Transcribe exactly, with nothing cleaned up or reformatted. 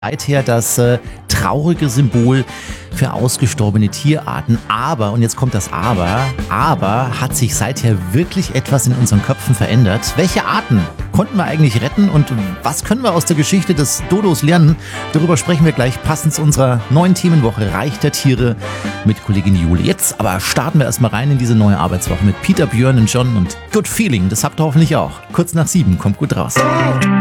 Seither das äh, traurige Symbol für ausgestorbene Tierarten. Aber, und jetzt kommt das Aber, aber hat sich seither wirklich etwas in unseren Köpfen verändert. Welche Arten konnten wir eigentlich retten und was können wir aus der Geschichte des Dodos lernen? Darüber sprechen wir gleich passend zu unserer neuen Themenwoche Reich der Tiere mit Kollegin Jule. Jetzt aber starten wir erstmal rein in diese neue Arbeitswoche mit Peter, Björn und John und Good Feeling. Das habt ihr hoffentlich auch. Kurz nach sieben, kommt gut raus.